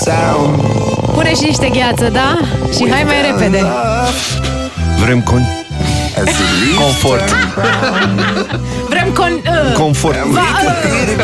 Pune și niște gheață, da? Și hai mai repede. Vrem confort. Vrem Confort.